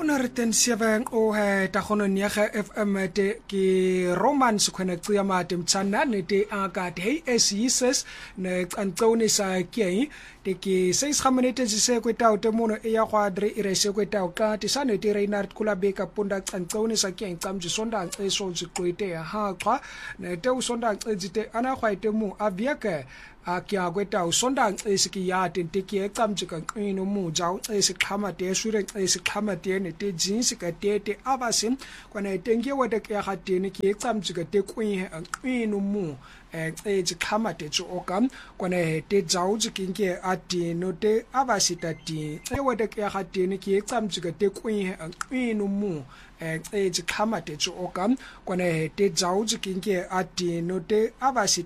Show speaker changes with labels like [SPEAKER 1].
[SPEAKER 1] Una reten siabang o he takono niya FM te ki romance kwena tsuya matem chana ne te agat hey Jesus ne antoni sa kiai te ki 6 minutes se kweta te mono e ya kwadre ire se kweta ka te sane te Reinhard Kulabeka punda antoni sa kiai tsamji sonda e so jikwete ha kwa ne te usonda jite ana khwaite mu aviake akia kweta usonda esiki ya tenteki ecamjika ino muja esikhama te shure esikhama te ne te jinsi ka te abasim kwana tengie wada ke ga tene ki ecamjika te kwin ino mu ejikhama te tsoka kwana te jauji kinge atino te abasita ti wada ke ga tene ki ecamjika te kwin ino mu ejikhama te tsoka kwana te jauji kinge atino te abasita